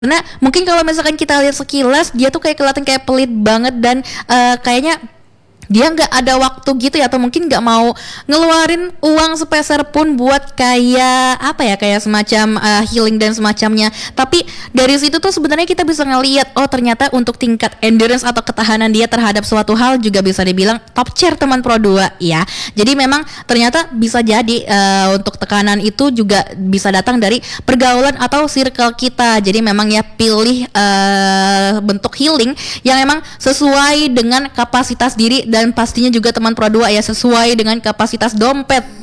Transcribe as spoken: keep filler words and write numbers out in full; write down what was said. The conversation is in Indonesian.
Karena mungkin kalau misalkan kita lihat sekilas dia tuh kayak kelihatan kayak pelit banget dan uh, kayaknya dia nggak ada waktu gitu ya, atau mungkin nggak mau ngeluarin uang sepeser pun buat kayak apa ya, kayak semacam uh, healing dan semacamnya. Tapi dari situ tuh sebenarnya kita bisa ngelihat, oh ternyata untuk tingkat endurance atau ketahanan dia terhadap suatu hal juga bisa dibilang top tier teman Pro dua ya. Jadi memang ternyata bisa jadi uh, untuk tekanan itu juga bisa datang dari pergaulan atau circle kita. Jadi memang ya pilih uh, bentuk healing yang emang sesuai dengan kapasitas diri, dan pastinya juga teman Pro dua ya sesuai dengan kapasitas dompet